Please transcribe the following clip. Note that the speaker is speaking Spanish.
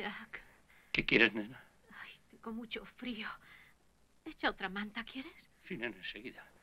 Jack. ¿Qué quieres, nena? Ay, tengo mucho frío. Echa otra manta, ¿quieres? Sí, nena, enseguida.